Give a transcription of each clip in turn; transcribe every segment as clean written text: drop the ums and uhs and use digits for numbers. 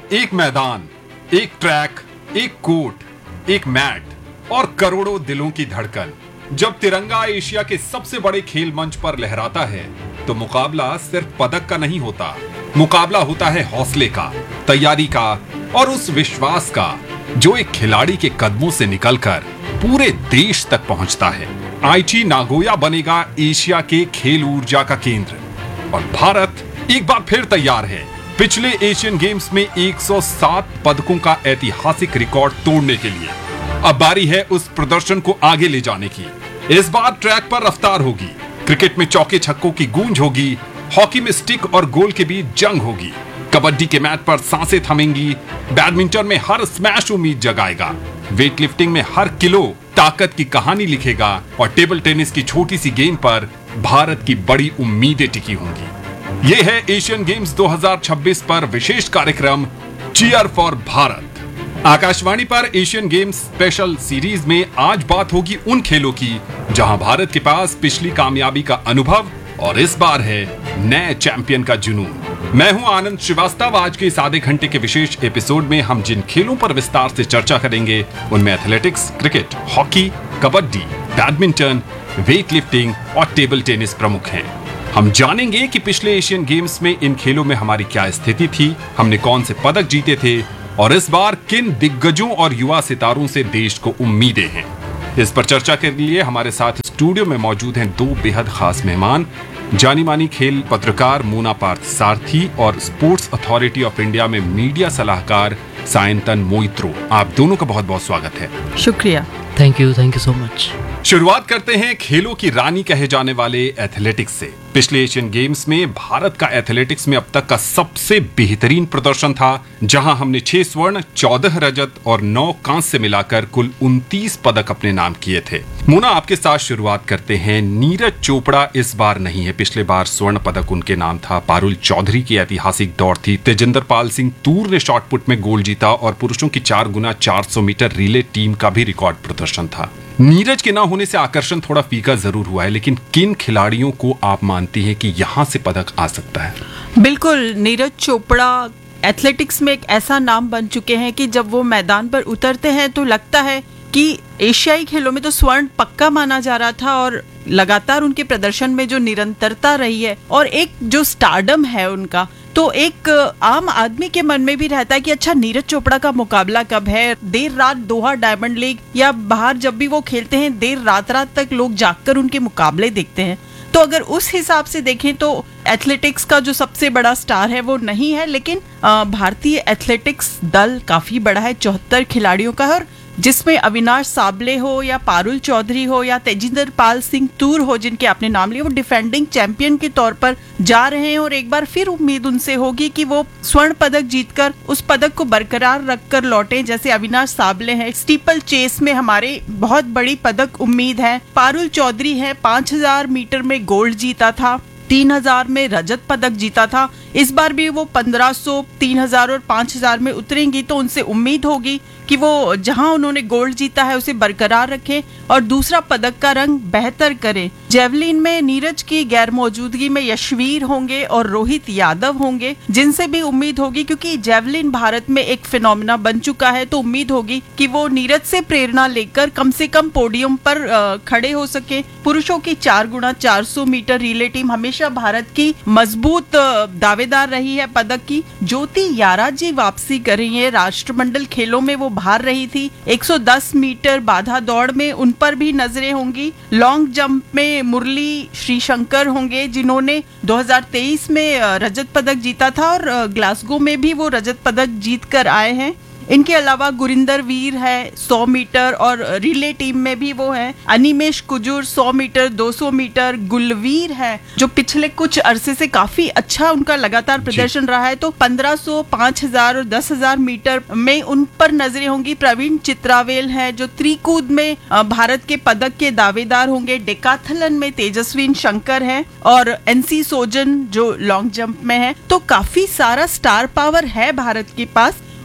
एक मैदान, एक ट्रैक, एक कोर्ट, एक मैट और करोड़ों दिलों की धड़कन। जब तिरंगा एशिया के सबसे बड़े खेल मंच पर लहराता है तो मुकाबला सिर्फ पदक का नहीं होता, मुकाबला होता है हौसले का, तैयारी का और उस विश्वास का जो एक खिलाड़ी के कदमों से निकलकर पूरे देश तक पहुंचता है। आईची नागोया बनेगा एशिया के खेल ऊर्जा का केंद्र और भारत एक बार फिर तैयार है पिछले एशियन गेम्स में 107 पदकों का ऐतिहासिक रिकॉर्ड तोड़ने के लिए। अब बारी है उस प्रदर्शन को आगे ले जाने की। इस बार ट्रैक पर रफ्तार होगी, क्रिकेट में चौके छक्कों की गूंज होगी, हॉकी में स्टिक और गोल के बीच जंग होगी, कबड्डी के मैट पर सांसें थमेंगी, बैडमिंटन में हर स्मैश उम्मीद जगाएगा, वेट लिफ्टिंग में हर किलो ताकत की कहानी लिखेगा और टेबल टेनिस की छोटी सी गेंद पर भारत की बड़ी उम्मीदें टिकी होंगी। ये है एशियन गेम्स 2026 पर विशेष कार्यक्रम चीयर फॉर भारत। आकाशवाणी पर एशियन गेम्स स्पेशल सीरीज में आज बात होगी उन खेलों की जहां भारत के पास पिछली कामयाबी का अनुभव और इस बार है नए चैंपियन का जुनून। मैं हूं आनंद श्रीवास्तव। आज के इस आधे घंटे के विशेष एपिसोड में हम जिन खेलों पर विस्तार से चर्चा करेंगे उनमें athletics, cricket, hockey, kabaddi, badminton, weight lifting और टेबल टेनिस प्रमुख हैं। हम जानेंगे कि पिछले एशियन गेम्स में इन खेलों में हमारी क्या स्थिति थी, हमने कौन से पदक जीते थे और इस बार किन दिग्गजों और युवा सितारों से देश को उम्मीदें हैं। इस पर चर्चा के लिए हमारे साथ स्टूडियो में मौजूद हैं दो बेहद खास मेहमान, जानी मानी खेल पत्रकार मोना पार्थ सारथी और स्पोर्ट्स अथॉरिटी ऑफ इंडिया में मीडिया सलाहकार सायंतन मोइत्रो। आप दोनों का बहुत बहुत स्वागत है। शुक्रिया। Thank you so much. शुरुआत करते हैं खेलों की रानी कहे जाने वाले एथलेटिक्स से। पिछले एशियन गेम्स में भारत का एथलेटिक्स में अब तक का सबसे बेहतरीन प्रदर्शन था, जहां हमने 6 स्वर्ण, 14 रजत और 9 कांस्य मिलाकर कुल 29 पदक अपने नाम किए थे। मोना, आपके साथ शुरुआत करते हैं। नीरज चोपड़ा इस बार नहीं है, पिछले बार स्वर्ण पदक उनके नाम था। पारुल चौधरी की ऐतिहासिक दौड़ थी। तेजिंदर पाल सिंह तूर ने शॉटपुट में गोल्ड जीता और पुरुषों की 4 गुना 400 मीटर रिले टीम का भी रिकॉर्ड प्रदर्शन था। नीरज के ना होने से आकर्षण थोड़ा फीका जरूर हुआ है, लेकिन किन खिलाड़ियों को आप मानती हैं कि यहां से पदक आ सकता है? बिल्कुल, नीरज चोपड़ा एथलेटिक्स में एक ऐसा नाम बन चुके हैं कि जब वो मैदान पर उतरते हैं तो लगता है कि एशियाई खेलों में तो स्वर्ण पक्का माना जा रहा था और लगातार उनके प्रदर्शन में जो निरंतरता रही है और एक जो स्टारडम है उनका, तो एक आम आदमी के मन में भी रहता है कि अच्छा, नीरज चोपड़ा का मुकाबला कब है। देर रात दोहा डायमंड लीग या बाहर जब भी वो खेलते हैं, देर रात तक लोग जागकर उनके मुकाबले देखते हैं। तो अगर उस हिसाब से देखें तो एथलेटिक्स का जो सबसे बड़ा स्टार है वो नहीं है, लेकिन भारतीय एथलेटिक्स दल काफी बड़ा है, 74 खिलाड़ियों का है, और जिसमें अविनाश साबले हो या पारुल चौधरी हो या तेजिंदर पाल सिंह तूर हो, जिनके आपने नाम लिए, वो डिफेंडिंग चैंपियन के तौर पर जा रहे हैं और एक बार फिर उम्मीद उनसे होगी कि वो स्वर्ण पदक जीतकर उस पदक को बरकरार रखकर लौटे। जैसे अविनाश साबले हैं, स्टीपल चेस में हमारे बहुत बड़ी पदक उम्मीद है। पारुल चौधरी है, 5000 मीटर में गोल्ड जीता था, 3000 में रजत पदक जीता था। इस बार भी वो 1500, 3000 और 5000 में उतरेंगी, तो उनसे उम्मीद होगी कि वो जहां उन्होंने गोल्ड जीता है उसे बरकरार रखें और दूसरा पदक का रंग बेहतर करें। जेवलिन में नीरज की गैर मौजूदगी में यशवीर होंगे और रोहित यादव होंगे, जिनसे भी उम्मीद होगी, क्योंकि जेवलिन भारत में एक फिनोमिना बन चुका है, तो उम्मीद होगी कि वो नीरज से प्रेरणा लेकर कम से कम पोडियम पर खड़े हो सके। पुरुषों की 4 गुना 400 मीटर रिले टीम हमेशा भारत की मजबूत दावेदार रही है पदक की। ज्योति यारा जी वापसी कर रही है। राष्ट्रमंडल खेलों में वो बाहर रही थी। 110 मीटर बाधा दौड़ में उन पर भी नजरें होंगी। लॉन्ग जंप में मुरली श्रीशंकर होंगे, जिन्होंने 2023 में रजत पदक जीता था और ग्लासगो में भी वो रजत पदक जीत कर आए हैं। इनके अलावा गुरिंदर वीर है 100 मीटर और रिले टीम में भी वो है। Animesh Kujur 100 metre, 200 metre. गुलवीर है जो पिछले कुछ अरसे से काफी अच्छा उनका लगातार प्रदर्शन रहा है, तो 1500, 5000 और 10,000 मीटर में उन पर नजरें होंगी। प्रवीण चित्रावेल है जो त्रिकूद में भारत के पदक के दावेदार होंगे। डेकाथलन में तेजस्विन शंकर है और एनसी सोजन जो लॉन्ग जंप में है। तो काफी सारा स्टार पावर है भारत के पास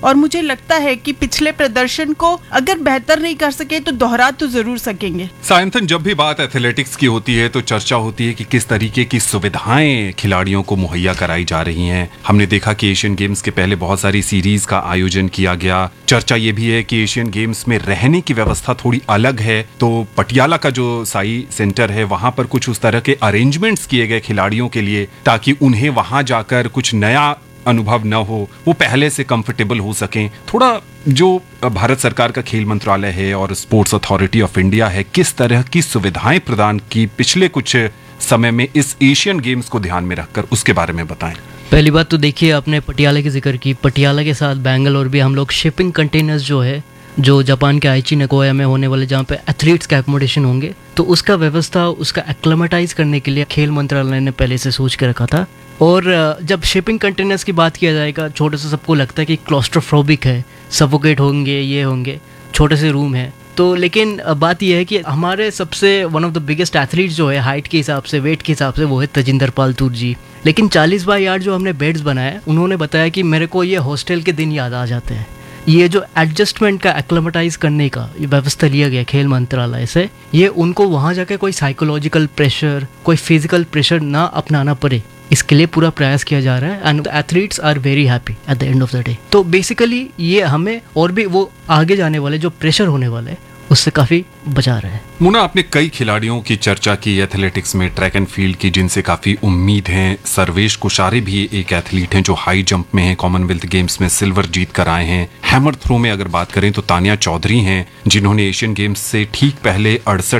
और मुझे लगता है कि पिछले प्रदर्शन को अगर बेहतर नहीं कर सके तो दोहरा तो जरूर सकेंगे। सायंतन, जब भी बात एथलेटिक्स की होती है तो चर्चा होती है कि किस तरीके की सुविधाएं खिलाड़ियों को मुहैया कराई जा रही हैं। हमने देखा कि एशियन गेम्स के पहले बहुत सारी सीरीज का आयोजन किया गया। चर्चा ये भी है कि एशियन गेम्स में रहने की व्यवस्था थोड़ी अलग है, तो पटियाला का जो साई सेंटर है वहां पर कुछ उस तरह के अरेंजमेंट्स किए गए खिलाड़ियों के लिए ताकि उन्हें वहां जाकर कुछ नया अनुभव न हो, वो पहले से कंफर्टेबल हो सकें। थोड़ा जो भारत सरकार का खेल मंत्रालय है और स्पोर्ट्स अथॉरिटी ऑफ इंडिया है, किस तरह की सुविधाएं प्रदान की पिछले कुछ समय में इस एशियन गेम्स को ध्यान में रखकर, उसके बारे में बताएं। पहली बात तो देखिए, आपने पटियाला की जिक्र की। पटियाला के साथ बेंगलोर भी हम लोग शिपिंग कंटेनर्स जो है, जो जापान के आइची नगोया में होने वाले जहाँ पे एथलीट्स का एकोमोडेशन होंगे, तो उसका व्यवस्था, उसका एक्लेमेटाइज करने के लिए खेल मंत्रालय ने पहले से सोच के रखा था। और जब शिपिंग कंटेनर्स की बात किया जाएगा, छोटे से सबको लगता है कि क्लॉस्ट्रोफोबिक है, सफोकेट होंगे, ये होंगे, छोटे से रूम है। तो लेकिन बात यह है कि हमारे सबसे one of the biggest athletes जो है हाइट के हिसाब से, वेट के हिसाब से, वो है तजिंदर पाल तूर जी। लेकिन 40/8 जो हमने बेड्स बनाए, उन्होंने बताया कि मेरे को ये हॉस्टल के दिन याद आ जाते हैं। ये जो एडजस्टमेंट का, एक्लेमेटाइज करने का ये व्यवस्था लिया गया खेल मंत्रालय से, ये उनको वहाँ जाके कोई साइकोलॉजिकल प्रेशर, कोई फिजिकल प्रेशर ना अपनाना पड़े, इसके लिए पूरा प्रयास किया जा रहा है। And athletes are very happy at the end of the day. तो बेसिकली ये हमें और भी वो आगे जाने वाले जो प्रेशर होने वाले हैं उससे काफी बचा रहा है। मुन्ना, आपने कई खिलाड़ियों की चर्चा की एथलेटिक्स में, ट्रैक एंड फील्ड की, जिनसे काफी उम्मीद है। सर्वेश कुशारे भी एक एथलीट हैं जो हाई जंप में हैं, कॉमनवेल्थ गेम्स में सिल्वर जीत कर आए हैं। हैमर थ्रो में अगर बात करें तो तानिया चौधरी हैं, जिन्होंने एशियन गेम्स से ठीक पहले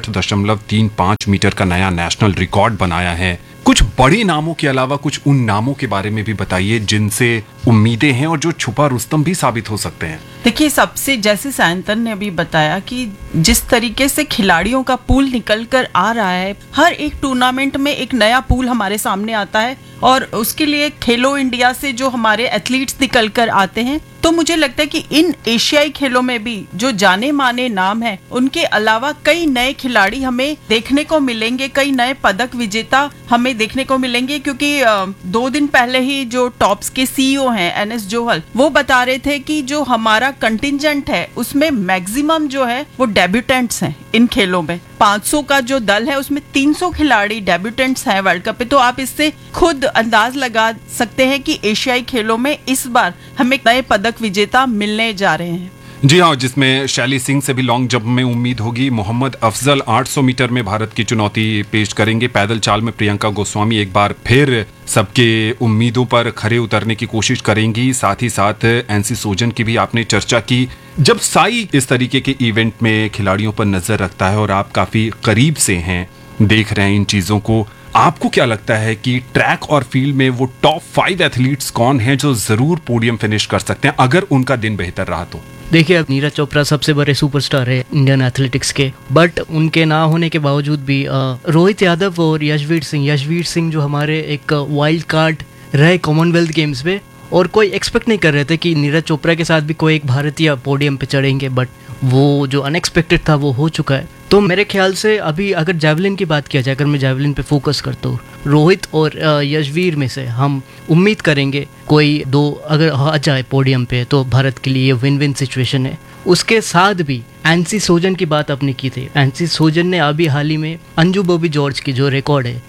68.35 मीटर का नया नेशनल रिकॉर्ड बनाया है। कुछ बड़े नामों के अलावा कुछ उन नामों के बारे में भी बताइए जिनसे उम्मीदें हैं और जो छुपा रुस्तम भी साबित हो सकते हैं। देखिए, सबसे जैसे सायंतन ने अभी बताया कि जिस तरीके से खिलाड़ियों का पूल निकल कर आ रहा है, हर एक टूर्नामेंट में एक नया पूल हमारे सामने आता है और उसके लिए खेलो इंडिया से जो हमारे एथलीट्स निकल कर आते हैं, तो मुझे लगता है कि इन एशियाई खेलों में भी जो जाने माने नाम हैं, उनके अलावा कई नए खिलाड़ी हमें देखने को मिलेंगे, कई नए पदक विजेता हमें देखने को मिलेंगे। क्योंकि 2 दिन पहले ही जो टॉप्स के सीईओ हैं एनएस जोहल, वो बता रहे थे कि जो हमारा कंटिंजेंट है उसमें मैक्सिमम जो है वो डेब्यूटेंट्स हैं इन खेलों में। 500 का जो दल है उसमें 300 खिलाड़ी डेब्यूटेंट्स हैं वर्ल्ड कप पे। तो आप इससे खुद अंदाज लगा सकते हैं कि एशियाई खेलों में इस बार हमें नए पदक विजेता मिलने जा रहे हैं। जी हाँ, जिसमें शैली सिंह से भी लॉन्ग जंप में उम्मीद होगी। मोहम्मद अफजल 800 मीटर में भारत की चुनौती पेश करेंगे। पैदल चाल में प्रियंका गोस्वामी एक बार फिर सबके उम्मीदों पर खरे उतरने की कोशिश करेंगी। साथ ही साथ एनसी सोजन की भी आपने चर्चा की। जब साई इस तरीके के इवेंट में खिलाड़ियों पर नजर रखता है और आप काफी करीब से हैं, देख रहे हैं इन चीजों को, आपको क्या लगता है कि ट्रैक और फील्ड में वो टॉप 5 एथलीट्स कौन हैं जो जरूर पोडियम फिनिश कर सकते हैं अगर उनका दिन बेहतर रहा तो? देखिए, अब नीरज चोपड़ा सबसे बड़े सुपरस्टार है इंडियन एथलेटिक्स के, बट उनके ना होने के बावजूद भी रोहित यादव और यशवीर सिंह जो हमारे एक वाइल्ड कार्ड रहे कॉमनवेल्थ गेम्स में, और कोई एक्सपेक्ट नहीं कर रहे थे कि नीरज चोपड़ा के साथ भी कोई एक भारतीय पोडियम पे चढ़ेंगे, बट वो जो अनएक्सपेक्टेड था वो हो चुका है। तो मेरे ख्याल से अभी अगर जैवलिन की बात किया जाए, अगर मैं जैवलिन पे फोकस करता हूँ, रोहित और यशवीर में से हम उम्मीद करेंगे कोई 2 अगर आ जाए पोडियम पे तो भारत के लिए विन विन सिचुएशन है। उसके साथ भी एनसी सोजन की बात आपने की थी। एनसी सोजन ने अभी हाल ही में अंजू बॉबी जॉर्ज की जो रिकॉर्ड है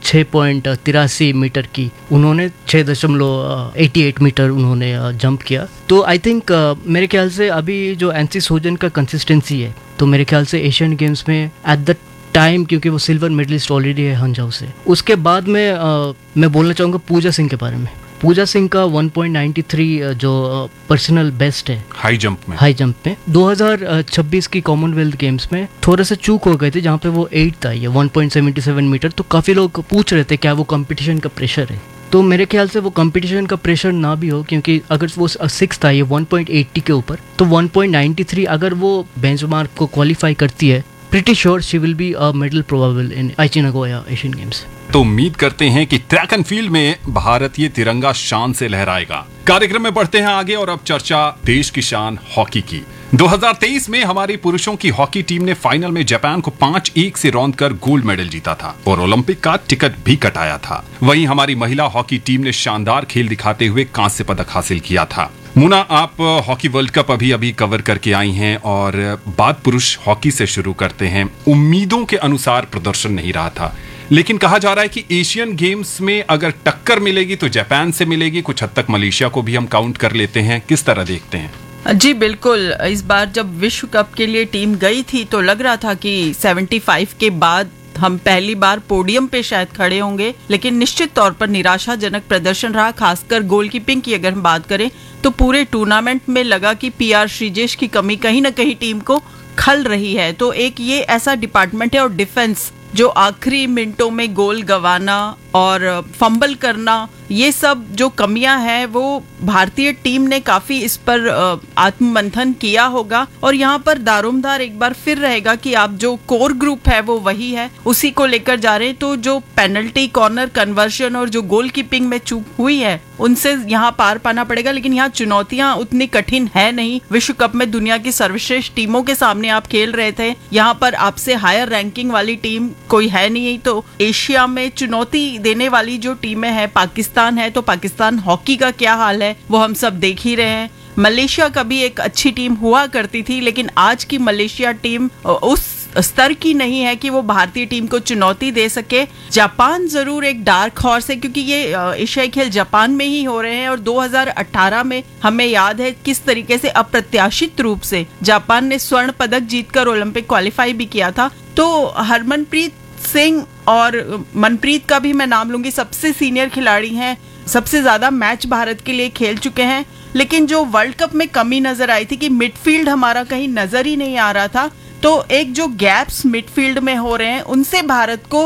6.83 मीटर की, उन्होंने 6.88 मीटर उन्होंने जंप किया। तो आई थिंक मेरे ख्याल से अभी जो एनसी सोजन का कंसिस्टेंसी है, तो मेरे ख्याल से एशियन गेम्स में एट द टाइम, क्योंकि वो सिल्वर मेडलिस्ट ऑलरेडी है हंजाऊ से। उसके बाद में मैं बोलना चाहूँगा पूजा सिंह के बारे में। पूजा सिंह का 1.93 जो पर्सनल बेस्ट है हाई जंप में 2026 की कॉमनवेल्थ गेम्स में थोड़ा सा चूक हो गए थे, जहाँ पे वो 8 था, ये 1.77 मीटर। तो काफ़ी लोग पूछ रहे थे क्या वो कंपटीशन का प्रेशर है। तो मेरे ख्याल से वो कंपटीशन का प्रेशर ना भी हो, क्योंकि अगर वो 6 था, ये 1.80 के ऊपर, तो 1.93 अगर वो बेंचमार्क को क्वालिफाई करती है, pretty sure she will be a medal probable in आइची Nagoya Asian games. तो उम्मीद करते हैं कि ट्रैक एंड फील्ड में भारतीय तिरंगा शान से लहराएगा। कार्यक्रम में बढ़ते हैं आगे और अब चर्चा देश की शान हॉकी की। 2023 में हमारी पुरुषों की हॉकी टीम ने फाइनल में जापान को 5-1 से रौंद कर गोल्ड मेडल जीता था और ओलंपिक का टिकट भी कटाया था। वहीं हमारी महिला हॉकी टीम ने शानदार खेल दिखाते हुए कांस्य पदक हासिल किया था। मुना, आप हॉकी वर्ल्ड कप अभी कवर करके आई हैं और बात पुरुष हॉकी से शुरू करते हैं। उम्मीदों के अनुसार प्रदर्शन नहीं रहा था, लेकिन कहा जा रहा है कि एशियन गेम्स में अगर टक्कर मिलेगी तो जापान से मिलेगी, कुछ हद तक मलेशिया को भी हम काउंट कर लेते हैं। किस तरह देखते हैं? जी बिल्कुल, इस बार जब विश्व कप के लिए टीम गई थी तो लग रहा था कि 75 के बाद हम पहली बार पोडियम पे शायद खड़े होंगे, लेकिन निश्चित तौर पर निराशाजनक प्रदर्शन रहा। खासकर गोलकीपिंग की अगर हम बात करें तो पूरे टूर्नामेंट में लगा कि पीआर श्रीजेश की कमी कहीं ना कहीं टीम को खल रही है। तो एक ये ऐसा डिपार्टमेंट है, और डिफेंस जो आखिरी मिनटों में गोल गंवाना और फंबल करना, ये सब जो कमियां हैं वो भारतीय टीम ने काफी इस पर आत्ममंथन किया होगा। और यहाँ पर दारोमदार एक बार फिर रहेगा कि आप जो कोर ग्रुप है वो वही है, उसी को लेकर जा रहे हैं। तो जो पेनल्टी, कॉर्नर कन्वर्शन और जो गोलकीपिंग में चूक हुई है उनसे यहाँ पार पाना पड़ेगा। लेकिन यहाँ चुनौतियां उतनी कठिन है नहीं। विश्व कप में दुनिया की सर्वश्रेष्ठ टीमों के सामने आप खेल रहे थे, यहाँ पर आपसे हायर रैंकिंग वाली टीम कोई है नहीं। तो एशिया में चुनौती देने वाली जो टीमें हैं, पाकिस्तान है, तो पाकिस्तान हॉकी का क्या हाल है वो हम सब देख ही रहे हैं। मलेशिया का भी एक अच्छी टीम हुआ करती थी, लेकिन आज की मलेशिया टीम उस स्तर की नहीं है कि वो भारतीय टीम को चुनौती दे सके। जापान जरूर एक डार्क हॉर्स है, क्योंकि ये एशियाई खेल जापान में ही हो रहे हैं और 2018 में हमें याद है किस तरीके से अप्रत्याशित रूप से जापान ने स्वर्ण पदक जीतकर ओलंपिक क्वालिफाई भी किया था। तो हरमनप्रीत सिंह और मनप्रीत का भी मैं नाम लूंगी, सबसे सीनियर खिलाड़ी हैं, सबसे ज्यादा मैच भारत के लिए खेल चुके हैं। लेकिन जो वर्ल्ड कप में कमी नजर आई थी कि मिडफील्ड हमारा कहीं नजर ही नहीं आ रहा था, तो एक जो गैप्स मिडफील्ड में हो रहे हैं उनसे भारत को